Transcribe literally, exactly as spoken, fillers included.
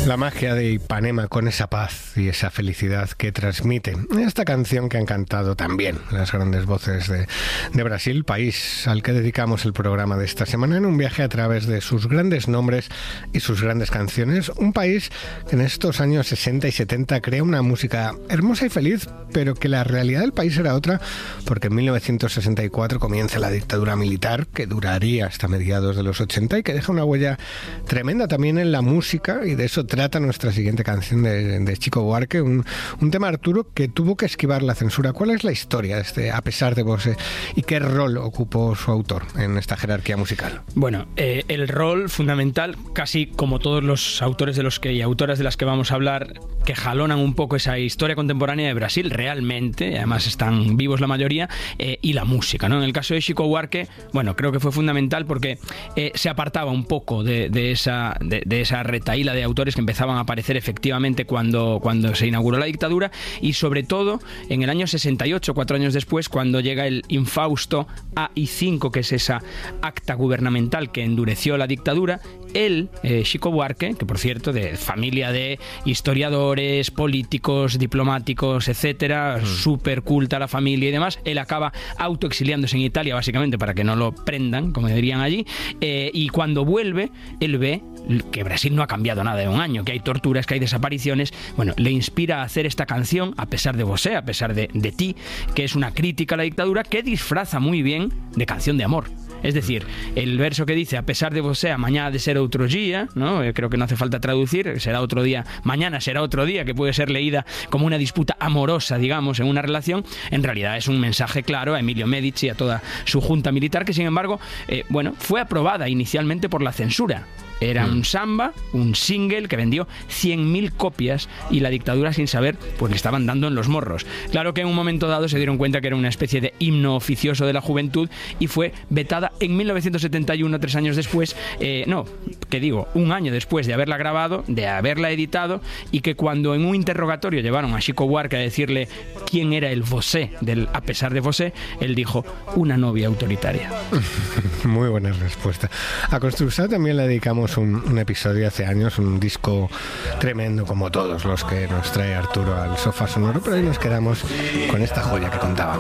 La magia de Ipanema con esa paz y esa felicidad que transmite. Esta canción que han cantado también las grandes voces de, de Brasil, país al que dedicamos el programa de esta semana en un viaje a través de sus grandes nombres y sus grandes canciones. Un país que en estos años sesenta y setenta crea una música hermosa y feliz, pero que la realidad del país era otra, porque en mil novecientos sesenta y cuatro comienza la dictadura militar que duraría hasta mediados de los ochenta y que deja una huella tremenda también en la música, y de eso trata nuestra siguiente canción de, de Chico Buarque, un, un tema, Arturo, que tuvo que esquivar la censura. ¿Cuál es la historia de este A pesar de vos y qué rol ocupó su autor en esta jerarquía musical? Bueno, eh, el rol fundamental, casi como todos los autores de los que y autoras de las que vamos a hablar, que jalonan un poco esa historia contemporánea de Brasil, realmente, además están vivos la mayoría, eh, y la música, ¿no? En el caso de Chico Buarque, bueno, creo que fue fundamental porque eh, se apartaba un poco de, de, esa, de, de esa retaíla de autores que empezaban a aparecer efectivamente cuando, cuando se inauguró la dictadura, y sobre todo en el año sesenta y ocho, cuatro años después, cuando llega el infausto A I cinco, que es esa acta gubernamental que endureció la dictadura. Él, eh, Chico Buarque, que por cierto, de familia de historiadores, políticos, diplomáticos, etcétera, mm. súper culta la familia y demás, él acaba autoexiliándose en Italia, básicamente para que no lo prendan, como dirían allí, eh, y cuando vuelve, él ve que Brasil no ha cambiado nada de un año, que hay torturas, que hay desapariciones. Bueno, le inspira a hacer esta canción, A pesar de vosé, a pesar de, de ti, que es una crítica a la dictadura que disfraza muy bien de canción de amor. Es decir, el verso que dice, a pesar de vosé, mañana de ser otro día, ¿no? Creo que no hace falta traducir, será otro día, mañana será otro día, que puede ser leída como una disputa amorosa, digamos, en una relación. En realidad es un mensaje claro a Emilio Medici y a toda su junta militar, que sin embargo, eh, bueno, fue aprobada inicialmente por la censura. Era un samba, un single que vendió cien mil copias, y la dictadura, sin saber, pues le estaban dando en los morros. Claro que en un momento dado se dieron cuenta que era una especie de himno oficioso de la juventud y fue vetada en mil novecientos setenta y uno, tres años después, eh, no, que digo, un año después de haberla grabado, de haberla editado, y que cuando en un interrogatorio llevaron a Chico Buarque a decirle quién era el vosé del A pesar de vosé, él dijo, una novia autoritaria. Muy buena respuesta. A Construsa también le dedicamos Un, un episodio hace años, un disco tremendo como todos los que nos trae Arturo al Sofá Sonoro, pero hoy nos quedamos con esta joya que contábamos.